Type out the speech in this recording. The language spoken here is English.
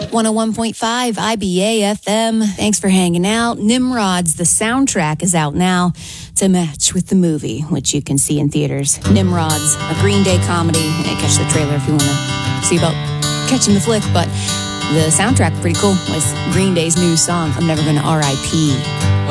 101.5 IBA FM. Thanks for hanging out. Nimrods, the soundtrack is out now to match with the movie, which you can see in theaters. Nimrods, a Green Day comedy. You may catch the trailer if you want to see about catching the flick, but the soundtrack pretty cool with Green Day's new song, I'm Never Gonna R.I.P.